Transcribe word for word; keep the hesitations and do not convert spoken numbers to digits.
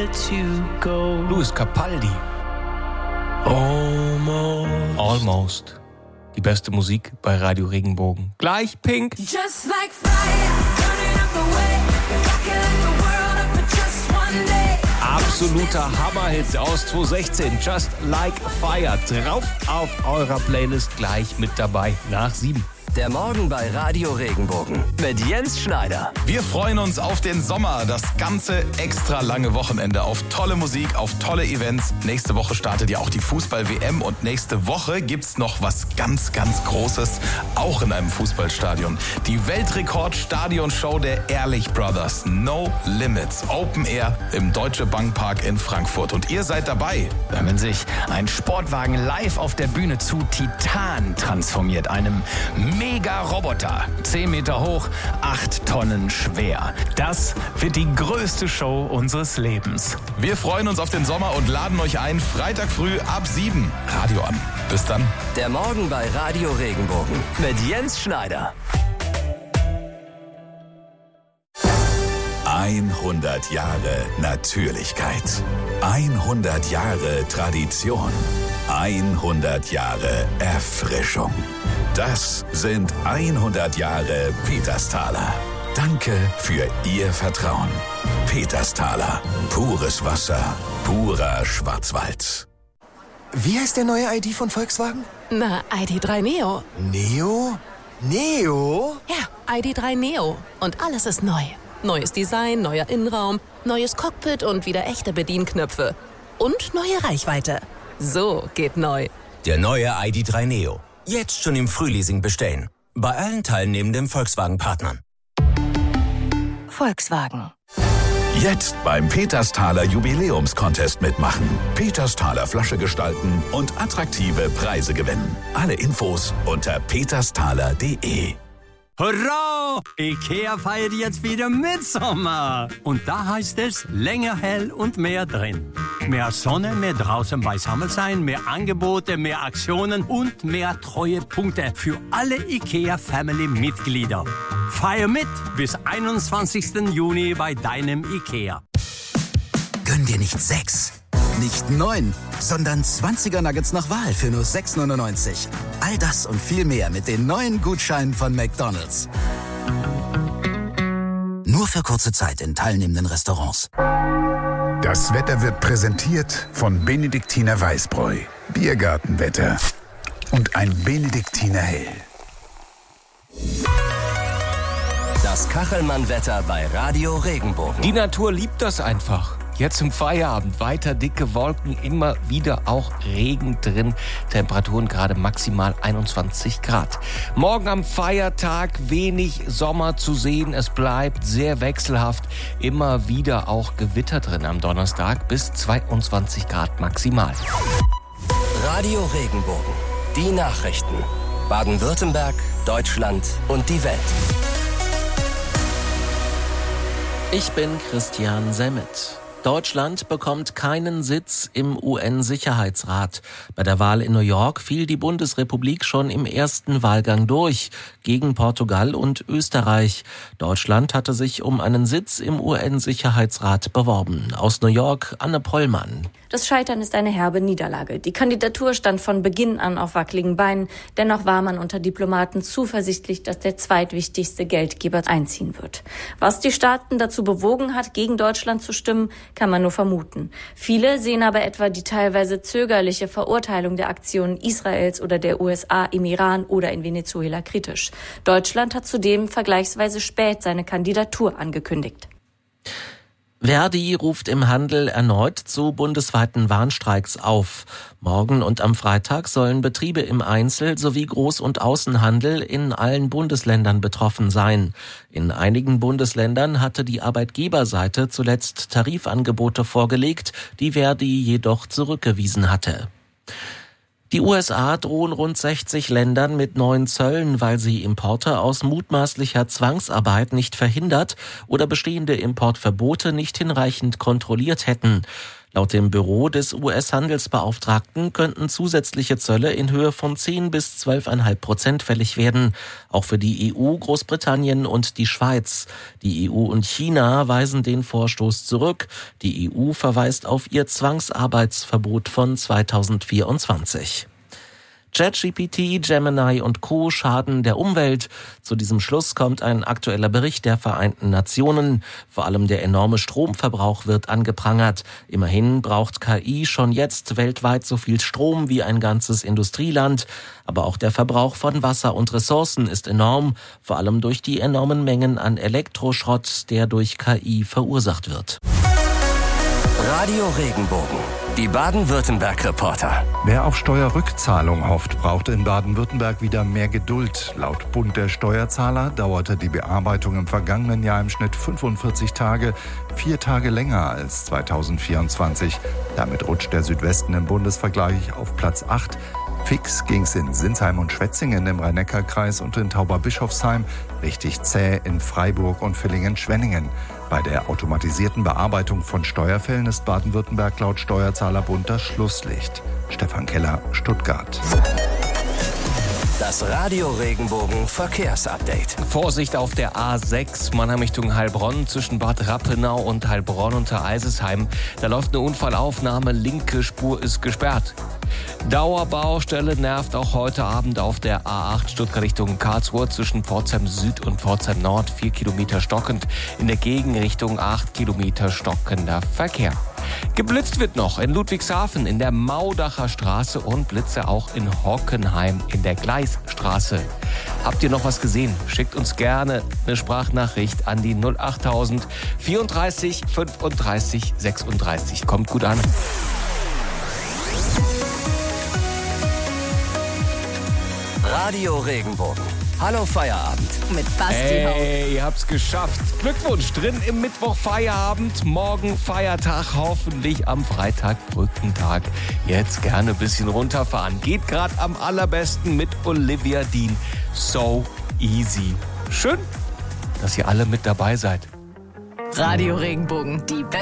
let you go. Louis Capaldi. Almost. Almost. Die beste Musik bei Radio Regenbogen. Gleich Pink. Just like fire, burning up the way. If I could light the world up for just one day. Absoluter Hammerhit aus zweitausendsechzehn. Just Like Fire. Drauf auf eurer Playlist gleich mit dabei. Nach sieben. Der Morgen bei Radio Regenbogen mit Jens Schneider. Wir freuen uns auf den Sommer, das ganze extra lange Wochenende, auf tolle Musik, auf tolle Events. Nächste Woche startet ja auch die Fußball-W M und nächste Woche gibt's noch was ganz, ganz Großes, auch in einem Fußballstadion. Die Weltrekord-Stadionshow der Ehrlich Brothers, No Limits, Open Air im Deutsche Bank Park in Frankfurt. Und ihr seid dabei. Wenn sich ein Sportwagen live auf der Bühne zu Titan transformiert, einem Mega-Roboter, zehn Meter hoch, acht Tonnen schwer. Das wird die größte Show unseres Lebens. Wir freuen uns auf den Sommer und laden euch ein, Freitag früh ab sieben. Radio an. Bis dann. Der Morgen bei Radio Regenbogen mit Jens Schneider. hundert Jahre Natürlichkeit. hundert Jahre Tradition. hundert Jahre Erfrischung. Das sind hundert Jahre Petersthaler. Danke für Ihr Vertrauen. Petersthaler. Pures Wasser. Purer Schwarzwald. Wie heißt der neue I D von Volkswagen? Na, I D drei Neo. Neo? Neo? Ja, I D drei Neo. Und alles ist neu. Neues Design, neuer Innenraum, neues Cockpit und wieder echte Bedienknöpfe. Und neue Reichweite. So geht neu. Der neue I D drei Neo. Jetzt schon im Frühleasing bestellen. Bei allen teilnehmenden Volkswagen-Partnern. Volkswagen. Jetzt beim Petersthaler Jubiläumscontest mitmachen. Petersthaler Flasche gestalten und attraktive Preise gewinnen. Alle Infos unter petersthaler punkt de. Hurra! Ikea feiert jetzt wieder Mitsommer. Und da heißt es länger hell und mehr drin. Mehr Sonne, mehr draußen beisammen sein, mehr Angebote, mehr Aktionen und mehr Treuepunkte für alle Ikea-Family-Mitglieder. Feier mit bis einundzwanzigsten Juni bei deinem Ikea. Gönn dir nicht sechs, nicht neun, sondern zwanziger Nuggets nach Wahl für nur sechs neunundneunzig. All das und viel mehr mit den neuen Gutscheinen von McDonald's. Nur für kurze Zeit in teilnehmenden Restaurants. Das Wetter wird präsentiert von Benediktiner Weißbräu, Biergartenwetter und ein Benediktiner Hell. Das Kachelmann-Wetter bei Radio Regenbogen. Die Natur liebt das einfach. Jetzt im Feierabend weiter dicke Wolken, immer wieder auch Regen drin. Temperaturen gerade maximal einundzwanzig Grad. Morgen am Feiertag wenig Sommer zu sehen. Es bleibt sehr wechselhaft. Immer wieder auch Gewitter drin am Donnerstag bis zweiundzwanzig Grad maximal. Radio Regenbogen. Die Nachrichten. Baden-Württemberg, Deutschland und die Welt. Ich bin Christian Semmet. Deutschland bekommt keinen Sitz im U N-Sicherheitsrat. Bei der Wahl in New York fiel die Bundesrepublik schon im ersten Wahlgang durch, gegen Portugal und Österreich. Deutschland hatte sich um einen Sitz im U N-Sicherheitsrat beworben. Aus New York, Anne Pollmann. Das Scheitern ist eine herbe Niederlage. Die Kandidatur stand von Beginn an auf wackeligen Beinen. Dennoch war man unter Diplomaten zuversichtlich, dass der zweitwichtigste Geldgeber einziehen wird. Was die Staaten dazu bewogen hat, gegen Deutschland zu stimmen, kann man nur vermuten. Viele sehen aber etwa die teilweise zögerliche Verurteilung der Aktionen Israels oder der U S A im Iran oder in Venezuela kritisch. Deutschland hat zudem vergleichsweise spät seine Kandidatur angekündigt. Verdi ruft im Handel erneut zu bundesweiten Warnstreiks auf. Morgen und am Freitag sollen Betriebe im Einzel- sowie Groß- und Außenhandel in allen Bundesländern betroffen sein. In einigen Bundesländern hatte die Arbeitgeberseite zuletzt Tarifangebote vorgelegt, die Verdi jedoch zurückgewiesen hatte. Die U S A drohen rund sechzig Ländern mit neuen Zöllen, weil sie Importe aus mutmaßlicher Zwangsarbeit nicht verhindert oder bestehende Importverbote nicht hinreichend kontrolliert hätten. Laut dem Büro des U S-Handelsbeauftragten könnten zusätzliche Zölle in Höhe von zehn bis zwölf Komma fünf Prozent fällig werden, auch für die E U, Großbritannien und die Schweiz. Die E U und China weisen den Vorstoß zurück. Die E U verweist auf ihr Zwangsarbeitsverbot von zweitausendvierundzwanzig. ChatGPT, Gemini und Co. schaden der Umwelt. Zu diesem Schluss kommt ein aktueller Bericht der Vereinten Nationen. Vor allem der enorme Stromverbrauch wird angeprangert. Immerhin braucht K I schon jetzt weltweit so viel Strom wie ein ganzes Industrieland. Aber auch der Verbrauch von Wasser und Ressourcen ist enorm, vor allem durch die enormen Mengen an Elektroschrott, der durch K I verursacht wird. Radio Regenbogen, die Baden-Württemberg-Reporter. Wer auf Steuerrückzahlung hofft, braucht in Baden-Württemberg wieder mehr Geduld. Laut Bund der Steuerzahler dauerte die Bearbeitung im vergangenen Jahr im Schnitt fünfundvierzig Tage, vier Tage länger als zweitausendvierundzwanzig. Damit rutscht der Südwesten im Bundesvergleich auf Platz acht. Fix ging's in Sinsheim und Schwetzingen im Rhein-Neckar-Kreis und in Tauberbischofsheim, richtig zäh in Freiburg und Villingen-Schwenningen. Bei der automatisierten Bearbeitung von Steuerfällen ist Baden-Württemberg laut Steuerzahlerbund das Schlusslicht. Stefan Keller, Stuttgart. Das Radio Regenbogen Verkehrsupdate. Vorsicht auf der A sechs, Mannheim Richtung Heilbronn, zwischen Bad Rappenau und Heilbronn unter Eisesheim. Da läuft eine Unfallaufnahme, linke Spur ist gesperrt. Dauerbaustelle nervt auch heute Abend auf der A acht Stuttgart Richtung Karlsruhe zwischen Pforzheim Süd und Pforzheim Nord, vier Kilometer stockend. In der Gegenrichtung acht Kilometer stockender Verkehr. Geblitzt wird noch in Ludwigshafen in der Maudacher Straße und Blitze auch in Hockenheim in der Gleisstraße. Habt ihr noch was gesehen? Schickt uns gerne eine Sprachnachricht an die null achttausend vierunddreißig fünfunddreißig sechsunddreißig. Kommt gut an. Radio Regenbogen. Hallo Feierabend. Mit Basti Hey, ihr habt's geschafft. Glückwunsch, drin im Mittwoch Feierabend. Morgen Feiertag, hoffentlich am Freitag Brückentag. Jetzt gerne ein bisschen runterfahren. Geht gerade am allerbesten mit Olivia Dean. So easy. Schön, dass ihr alle mit dabei seid. Radio Regenbogen, die